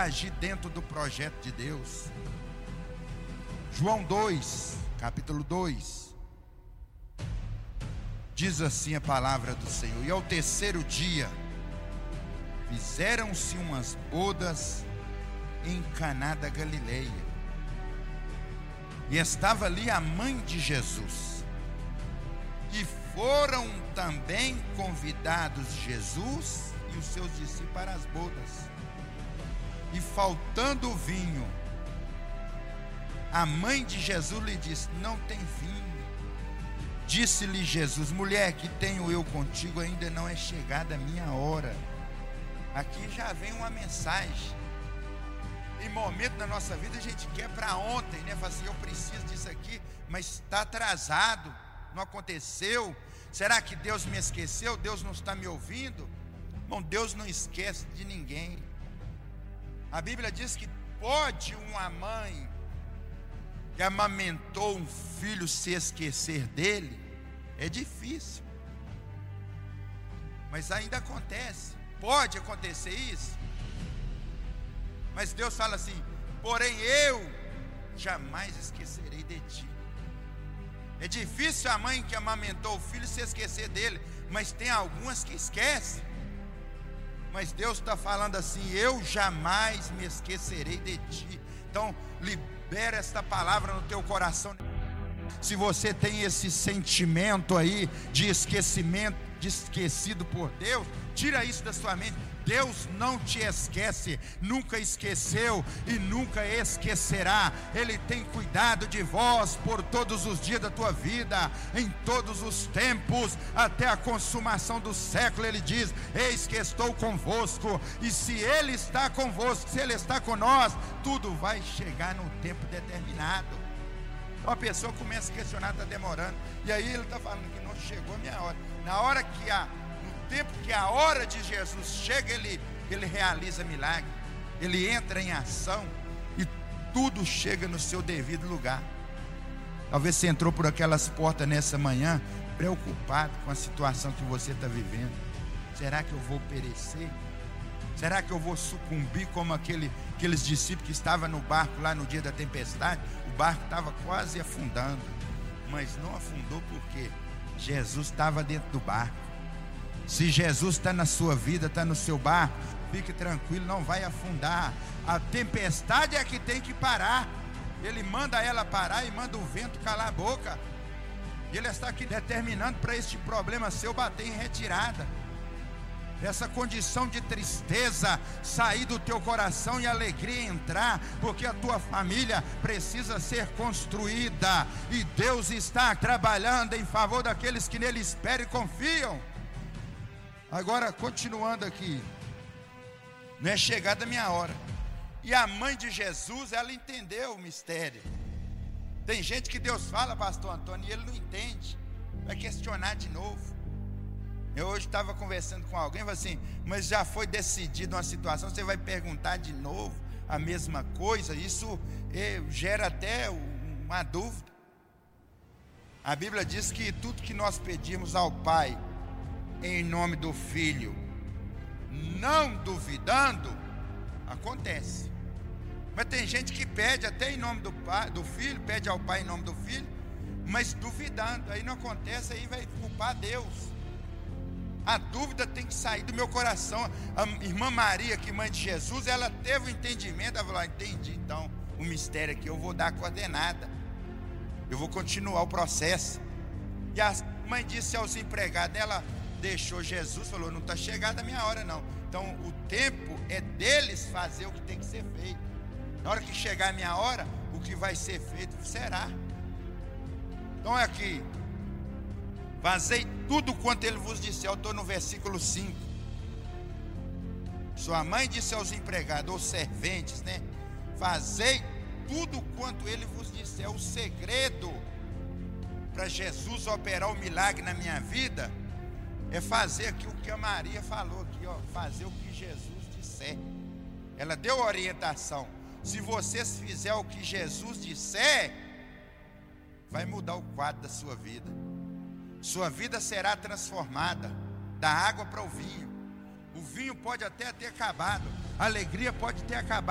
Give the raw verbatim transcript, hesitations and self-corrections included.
para agir dentro do projeto de Deus. João dois, capítulo dois, diz assim a palavra do Senhor: e ao terceiro dia fizeram-se umas bodas em Caná da Galileia, e estava ali a mãe de Jesus, e foram também convidados Jesus e os seus discípulos para as bodas. E faltando o vinho, a mãe de Jesus lhe disse: não tem vinho. Disse-lhe Jesus: mulher, que tenho eu contigo, ainda não é chegada a minha hora. Aqui já vem uma mensagem. Em momento da nossa vida a gente quer para ontem, né? Fala assim: eu preciso disso aqui, mas está atrasado, não aconteceu. Será que Deus me esqueceu? Deus não está me ouvindo? Bom, Deus não esquece de ninguém. A Bíblia diz que pode uma mãe que amamentou um filho se esquecer dele? É difícil, mas ainda acontece. Pode acontecer isso, mas Deus fala assim: porém eu jamais esquecerei de ti. É difícil a mãe que amamentou o filho se esquecer dele, mas tem algumas que esquecem. Mas Deus está falando assim: eu jamais me esquecerei de ti. Então libera esta palavra no teu coração. Se você tem esse sentimento aí de esquecimento, de esquecido por Deus, tira isso da sua mente. Deus não te esquece, nunca esqueceu e nunca esquecerá. Ele tem cuidado de vós por todos os dias da tua vida, em todos os tempos, até a consumação do século. Ele diz: eis que estou convosco. E se Ele está convosco, se Ele está com nós, tudo vai chegar no tempo determinado. Uma pessoa começa a questionar: está demorando, e aí ele está falando que não chegou a minha hora. Na hora que a tempo que a hora de Jesus chega, ele, ele realiza milagre, ele entra em ação e tudo chega no seu devido lugar. Talvez você entrou por aquelas portas nessa manhã preocupado com a situação que você está vivendo. Será que eu vou perecer? Será que eu vou sucumbir como aquele, aqueles discípulos que estavam no barco lá no dia da tempestade? O barco estava quase afundando, mas não afundou porque Jesus estava dentro do barco. Se Jesus está na sua vida, está no seu barco, fique tranquilo, não vai afundar. A tempestade é que tem que parar. Ele manda ela parar e manda o vento calar a boca. E Ele está aqui determinando para este problema seu bater em retirada. Essa condição de tristeza sair do teu coração e alegria entrar, porque a tua família precisa ser construída. E Deus está trabalhando em favor daqueles que nele esperam e confiam. Agora, continuando aqui, não é chegada a minha hora. E a mãe de Jesus, ela entendeu o mistério. Tem gente que Deus fala, pastor Antônio, e ele não entende, vai questionar de novo. Eu hoje estava conversando com alguém, falei assim: mas já foi decidido uma situação, você vai perguntar de novo a mesma coisa? Isso eh, gera até uma dúvida. A Bíblia diz que tudo que nós pedimos ao Pai em nome do Filho, não duvidando, acontece. Mas tem gente que pede até em nome do, pai, do Filho, pede ao Pai em nome do Filho, mas duvidando, aí não acontece, aí vai culpar Deus. A dúvida tem que sair do meu coração. A irmã Maria, que mãe de Jesus, ela teve o entendimento, ela falou: entendi então o mistério aqui, eu vou dar a coordenada, eu vou continuar o processo. E a mãe disse aos empregados, ela deixou Jesus, falou: não está chegada a minha hora não. Então o tempo é deles fazer o que tem que ser feito. Na hora que chegar a minha hora, o que vai ser feito será. Então é aqui: fazei tudo quanto ele vos disse. Eu estou no versículo cinco. Sua mãe disse aos empregados, ou serventes, né? Fazei tudo quanto ele vos disse. É o segredo para Jesus operar o milagre na minha vida. É fazer aqui o que a Maria falou aqui, ó, fazer o que Jesus disser. Ela deu orientação. Se vocês fizerem o que Jesus disser, vai mudar o quadro da sua vida. Sua vida será transformada da água para o vinho. O vinho pode até ter acabado, a alegria pode ter acabado.